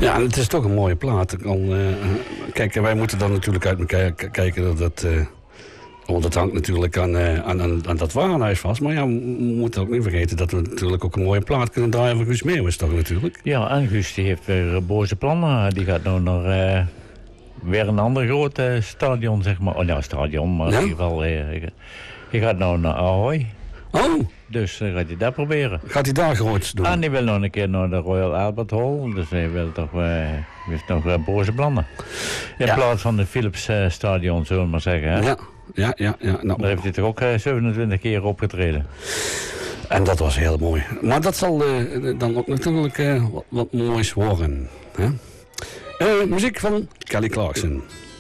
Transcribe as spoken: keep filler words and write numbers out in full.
Ja, het is toch een mooie plaat. Al, uh, kijk, wij moeten dan natuurlijk uit elkaar k- kijken dat het... Uh, want het hangt natuurlijk aan, uh, aan, aan, aan dat warenhuis vast. Maar ja, we moeten ook niet vergeten dat we natuurlijk ook een mooie plaat kunnen draaien van Guus Meeuwis toch natuurlijk. Ja, en Guus die heeft weer boze plannen. Die gaat nou naar uh, weer een ander groot uh, stadion, zeg maar. Oh ja, stadion, maar ja? in ieder geval... Uh, die gaat nou naar Ahoy. Oh! Dus uh, gaat hij dat proberen. Gaat hij daar groots doen? En die wil nog een keer naar de Royal Albert Hall. Dus hij wil toch, uh, heeft nog uh, boze plannen. In ja. plaats van de Philips uh, stadion, zullen we maar zeggen. Hè? Ja, ja, ja. ja nou. Daar heeft hij toch ook uh, zevenentwintig keer opgetreden. En dat was heel mooi. Maar dat zal uh, dan ook natuurlijk uh, wat, wat moois worden. Hè? Uh, muziek van Kelly Clarkson.